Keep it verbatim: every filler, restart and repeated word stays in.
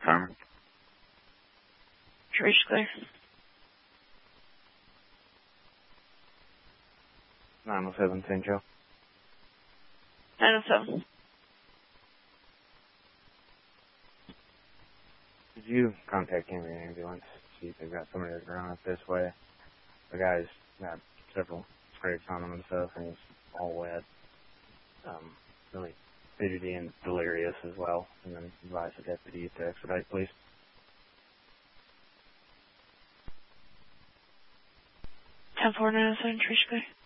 Carmen. Trish clear. nine oh seven Saint Joe. nine oh seven. Did you contact Cambria Ambulance? See if they've got somebody that's around up this way. The guy's got several scrapes on him and stuff, and he's all wet. Um, really fidgety and delirious as well. And then advise the deputy to expedite, please. ten four nine oh seven, Trish clear.